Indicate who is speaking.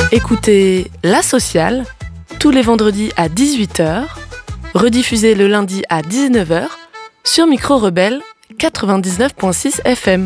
Speaker 1: Écoutez La Sociale tous les vendredis à 18h, rediffusé le lundi à 19h sur Micro Rebelle 99.6 FM.